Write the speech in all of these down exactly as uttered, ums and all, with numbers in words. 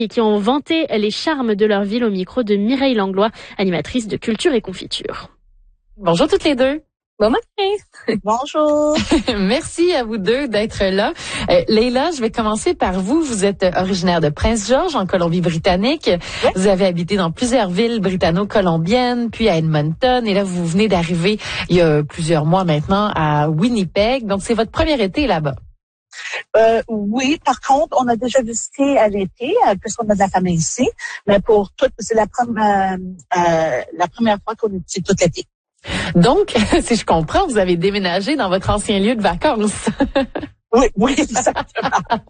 et qui ont vanté les charmes de leur ville au micro de Mireille Langlois, animatrice de Culture et Confiture. Bonjour toutes les deux. Bon matin. Bonjour. Merci à vous deux d'être là. Euh, Leila, je vais commencer par vous. Vous êtes originaire de Prince George, en Colombie-Britannique. Oui. Vous avez habité dans plusieurs villes britanno-colombiennes, puis à Edmonton. Et là, vous venez d'arriver il y a plusieurs mois maintenant à Winnipeg. Donc, c'est votre premier été là-bas. Euh, oui, par contre, on a déjà visité à l'été, euh, puisqu'on a de la famille ici. Mais pour tout, c'est la, prom- euh, euh, la première fois qu'on est ici tout l'été. Donc, si je comprends, vous avez déménagé dans votre ancien lieu de vacances. Oui, oui, exactement.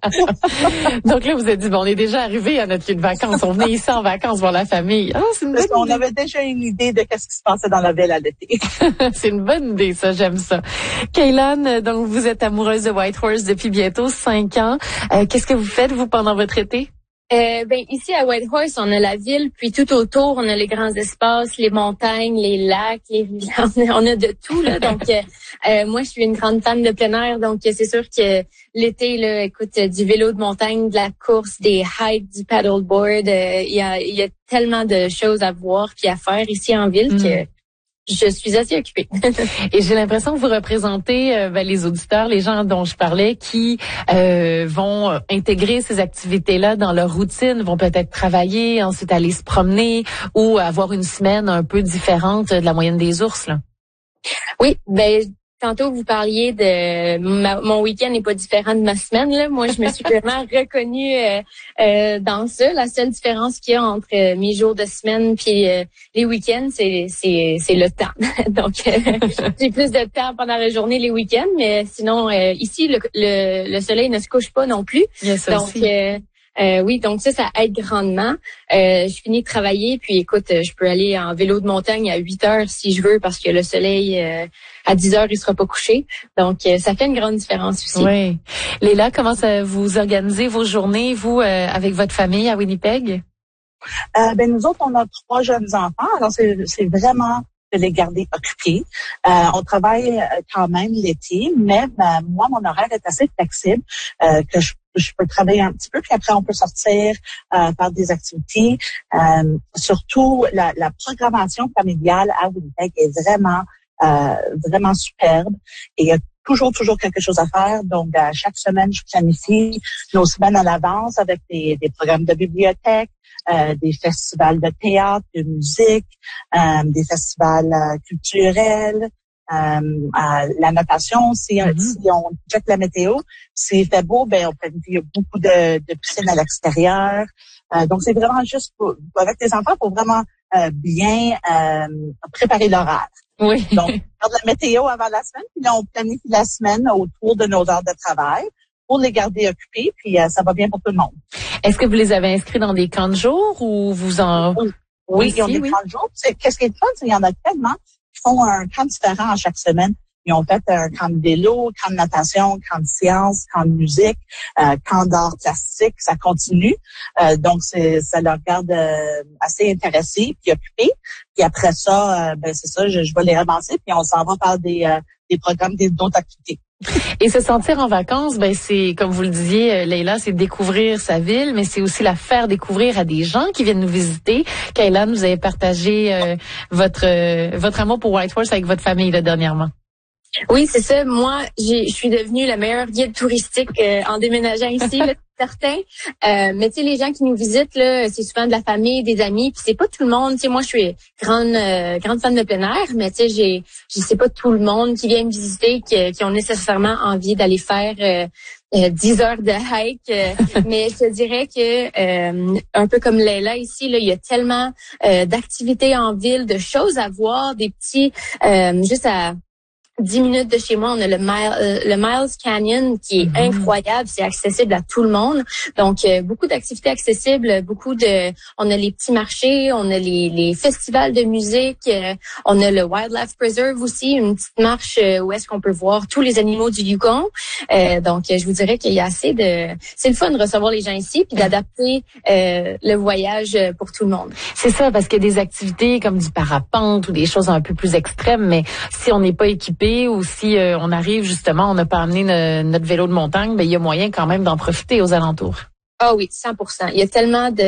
Donc là, vous avez dit, bon, on est déjà arrivé à notre lieu de vacances. On venait ici en vacances voir la famille. Ah, c'est une Parce bonne qu'on idée. avait déjà une idée de ce qui se passait dans la ville à l'été. C'est une bonne idée, ça, j'aime ça. Kaylan, donc vous êtes amoureuse de Whitehorse depuis bientôt cinq ans. Euh, qu'est-ce que vous faites, vous, pendant votre été? Euh, ben ici à Whitehorse, on a la ville, puis tout autour, on a les grands espaces, les montagnes, les lacs, les rivières, on a de tout là. Donc euh, euh, moi, je suis une grande fan de plein air, donc c'est sûr que l'été là, écoute, du vélo de montagne, de la course, des hikes, du paddleboard, euh, il y a il y a tellement de choses à voir puis à faire ici en ville mmh. que je suis assez occupée. Et j'ai l'impression que vous représentez euh, ben, les auditeurs, les gens dont je parlais, qui euh, vont intégrer ces activités-là dans leur routine, vont peut-être travailler, ensuite aller se promener ou avoir une semaine un peu différente de la moyenne des ours, là. Oui, ben tantôt vous parliez de ma, mon week-end n'est pas différent de ma semaine. Là. Moi, je me suis vraiment reconnue euh, euh, dans ça. La seule différence qu'il y a entre euh, mes jours de semaine puis euh, les week-ends, c'est c'est c'est le temps. Donc, euh, j'ai plus de temps pendant la journée les week-ends, mais sinon euh, ici le, le le soleil ne se couche pas non plus. Yes, donc aussi. Euh, Euh, oui, donc ça, ça aide grandement. Euh, je finis de travailler, puis écoute, je peux aller en vélo de montagne à huit heures si je veux, parce que le soleil, euh, à dix heures, il sera pas couché. Donc, euh, ça fait une grande différence aussi. Oui. Léla, comment ça, vous organisez vos journées, vous, euh, avec votre famille à Winnipeg? Euh, ben nous autres, on a trois jeunes enfants, alors c'est, c'est vraiment de les garder occupés. Euh, on travaille quand même l'été, mais ben, moi, mon horaire est assez flexible, euh, que je je peux travailler un petit peu, puis après on peut sortir, euh, faire des activités. Euh, surtout, la, la programmation familiale à Winnipeg est vraiment, euh, vraiment superbe. Et il y a toujours, toujours quelque chose à faire. Donc, à chaque semaine, je planifie nos semaines à l'avance avec des, des programmes de bibliothèque, euh, des festivals de théâtre, de musique, euh, des festivals euh, culturels. Euh, à la natation, si, mm-hmm. si on check la météo, s'il fait beau, ben on planifie, il y a beaucoup de, de piscines à l'extérieur. Euh, donc, c'est vraiment juste pour, avec les enfants pour vraiment euh, bien euh, préparer l'horaire. Oui. Donc, on regarde la météo avant la semaine, puis là, on planifie la semaine autour de nos heures de travail pour les garder occupés, puis euh, ça va bien pour tout le monde. Est-ce que vous les avez inscrits dans des camps de jour ou vous en... Oui, oui Ici, ils ont des oui. camps de jour. C'est, qu'est-ce qui est fun, c'est qu'il y en a tellement qui font un camp différent à chaque semaine. Ils ont fait un camp de vélo, camp de natation, camp de sciences, camp de musique, euh, camp d'art plastique, ça continue. Euh, donc, c'est, ça leur garde euh, assez intéressés puis occupés. Puis après ça, euh, ben c'est ça, je, je vais les ramasser puis on s'en va faire des, euh, des programmes, des, d'autres activités. Et se sentir en vacances, ben c'est, comme vous le disiez, Leila, c'est découvrir sa ville, mais c'est aussi la faire découvrir à des gens qui viennent nous visiter. Kayla, vous avez partagé euh, votre euh, votre amour pour Whitehorse avec votre famille là, dernièrement. Oui, c'est ça. Moi, j'ai, je suis devenue la meilleure guide touristique euh, en déménageant ici, là, certain. Euh, mais tu sais, les gens qui nous visitent, là, c'est souvent de la famille, des amis, puis c'est pas tout le monde. Tu sais, moi, je suis grande euh, grande fan de plein air, mais tu sais, j'ai, je sais pas tout le monde qui vient me visiter, qui, qui ont nécessairement envie d'aller faire euh, euh, dix heures de hike. Euh, mais je te dirais que euh, un peu comme Leila ici, là, il y a tellement euh, d'activités en ville, de choses à voir, des petits, euh, juste à dix minutes de chez moi, on a le, Mile, euh, le Miles Canyon qui est mmh. incroyable. C'est accessible à tout le monde. Donc, euh, beaucoup d'activités accessibles, beaucoup de... On a les petits marchés, on a les, les festivals de musique, euh, on a le Wildlife Preserve aussi, une petite marche euh, où est-ce qu'on peut voir tous les animaux du Yukon. Euh, donc, je vous dirais qu'il y a assez de... C'est le fun de recevoir les gens ici puis d'adapter euh, le voyage pour tout le monde. C'est ça, parce qu'il y a des activités comme du parapente ou des choses un peu plus extrêmes, mais si on n'est pas équipé ou si euh, on arrive justement, on n'a pas amené ne, notre vélo de montagne, ben il y a moyen quand même d'en profiter aux alentours. Ah oui, cent pour cent. Il y a tellement de